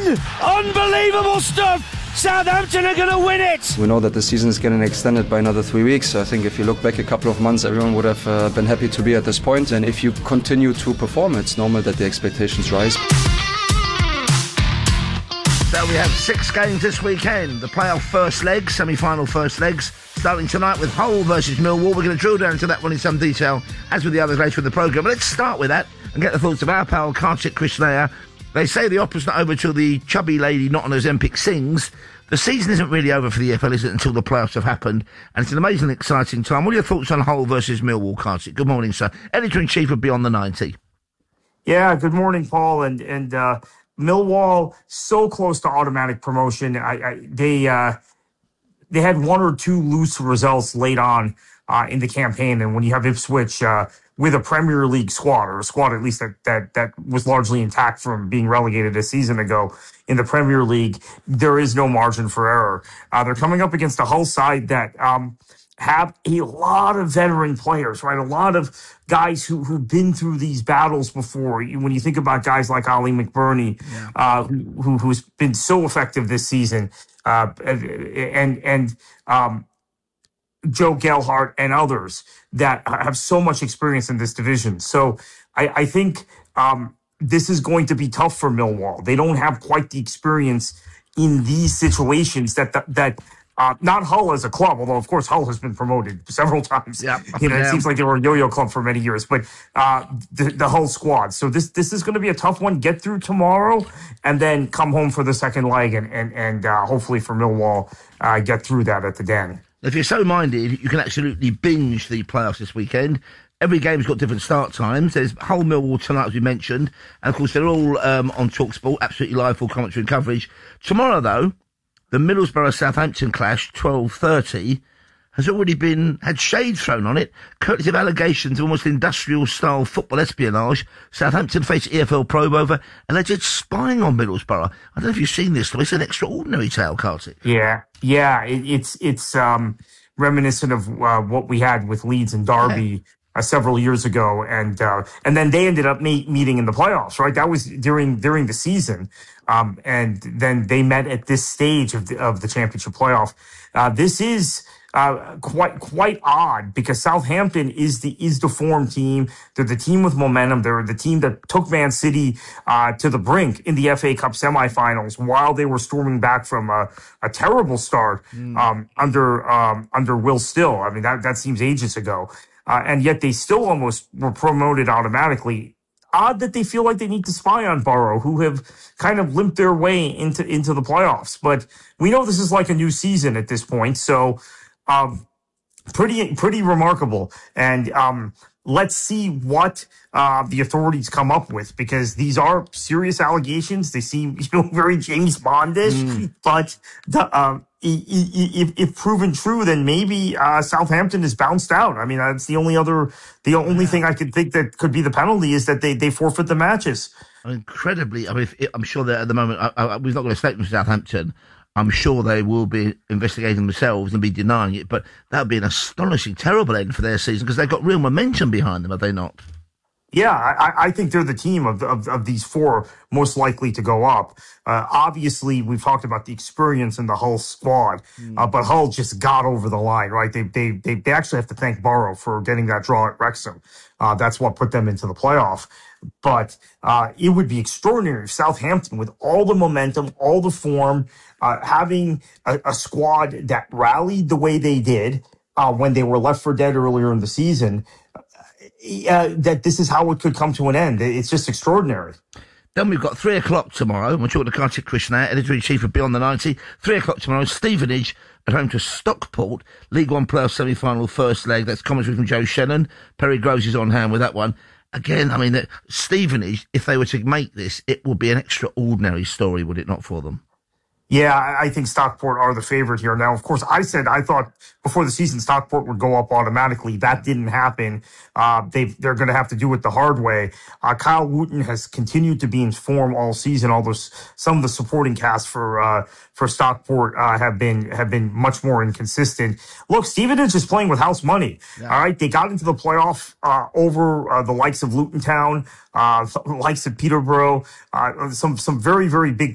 win! Unbelievable stuff! Southampton are going to win it! We know that the season is getting extended by another 3 weeks. So I think if you look back a couple of months, everyone would have been happy to be at this point. And if you continue to perform, it's normal that the expectations rise. So we have 6 games this weekend. The playoff first legs, semi-final first legs, starting tonight with Hull versus Millwall. We're going to drill down into that one in some detail, as with the others later in the programme. But let's start with that and get the thoughts of our pal Kartik Krishnaiyer. They say the opera's not over till the chubby lady not on Ozempic sings. The season isn't really over for the EFL, is it, until the playoffs have happened? And it's an amazingly exciting time. What are your thoughts on Hull versus Millwall, Kartik? Good morning, sir. Editor-in-Chief of Beyond the 90. Yeah, good morning, Paul. And Millwall, so close to automatic promotion. They had 1 or 2 loose results late on in the campaign. And when you have Ipswich with a Premier League squad, or a squad at least that was largely intact from being relegated a season ago in the Premier League, there is no margin for error. They're coming up against a Hull side that have a lot of veteran players, right? A lot of guys who've been through these battles before. When you think about guys like Ollie McBurney, who's been so effective this season, and Joe Gelhardt and others that have so much experience in this division. So I think this is going to be tough for Millwall. They don't have quite the experience in these situations that not Hull as a club, although of course Hull has been promoted several times. Yeah, it seems like they were a yo-yo club for many years, but the Hull squad. So this is going to be a tough one. Get through tomorrow, and then come home for the second leg, and hopefully for Millwall get through that at the Den. If you're so minded, you can absolutely binge the playoffs this weekend. Every game's got different start times. There's Hull Millwall tonight, as we mentioned, and of course they're all on TalkSport, absolutely live, full commentary and coverage. Tomorrow, though, the Middlesbrough-Southampton clash, 12:30, has already had shade thrown on it, courtesy of allegations of almost industrial-style football espionage. Southampton face EFL probe over alleged spying on Middlesbrough. I don't know if you've seen this, though. It's an extraordinary tale, Kartik. Yeah. It's reminiscent of what we had with Leeds and Derby several years ago, and then they ended up meeting in the playoffs, right? That was during the season, and then they met at this stage of the championship playoff. This is quite odd because Southampton is the form team. They're the team with momentum. They're the team that took Man City to the brink in the FA Cup semifinals while they were storming back from a terrible start under Will Still. I mean, that seems ages ago. And yet they still almost were promoted automatically. Odd that they feel like they need to spy on Borough, who have kind of limped their way into the playoffs. But we know this is like a new season at this point, so pretty remarkable. And let's see what the authorities come up with, because these are serious allegations. They seem very James Bondish, but if proven true, then maybe Southampton is bounced out. I mean, that's the only thing I could think that could be the penalty is that they forfeit the matches. Incredibly, I mean, I'm sure that at the moment, we've not got a statement from Southampton. I'm sure they will be investigating themselves and be denying it, but that would be an astonishing, terrible end for their season because they've got real momentum behind them, have they not? Yeah, I think they're the team of these 4 most likely to go up. Obviously, we've talked about the experience in the Hull squad, but Hull just got over the line, right? They actually have to thank Borough for getting that draw at Wrexham. That's what put them into the playoff. But it would be extraordinary if Southampton, with all the momentum, all the form, having a squad that rallied the way they did when they were left for dead earlier in the season, that this is how it could come to an end. It's just extraordinary. Then we've got 3 o'clock tomorrow. We're talking to Kartik Krishnaiyer, Editor-in-Chief of Beyond the 90. 3 o'clock tomorrow, Stevenage at home to Stockport. League One playoff semi-final first leg. That's commentary from Joe Shannon. Perry Groves is on hand with that one. Again, I mean, Stevenage, if they were to make this, it would be an extraordinary story, would it not, for them? Yeah, I think Stockport are the favorite here. Now, of course, I thought before the season Stockport would go up automatically. That didn't happen. They're going to have to do it the hard way. Kyle Wooten has continued to be in form all season. Although some of the supporting cast for Stockport have been much more inconsistent. Look, Stevenage is playing with house money. Yeah. All right, they got into the playoff over the likes of Luton Town, the likes of Peterborough, some very, very big